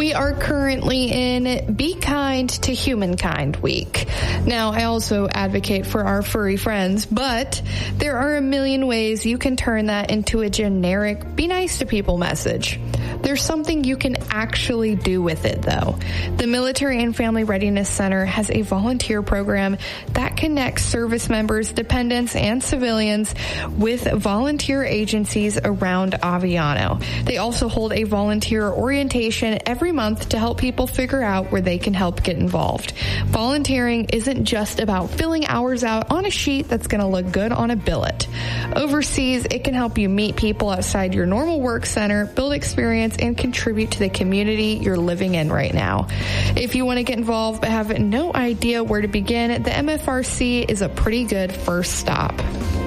We are currently in Be Kind to Humankind Week. Now, I also advocate for our furry friends, but there are a million ways you can turn that into a generic be nice to people message. There's something you can actually do with it, though. The Military and Family Readiness Center has a volunteer program that connects service members, dependents, and civilians with volunteer agencies around Aviano. They also hold a volunteer orientation every month to help people figure out where they can help get involved. Volunteering isn't just about filling hours out on a sheet that's going to look good on a billet. Overseas, it can help you meet people outside your normal work center, build experience, and contribute to the community you're living in right now. If you want to get involved but have no idea where to begin, the MFRC is a pretty good first stop.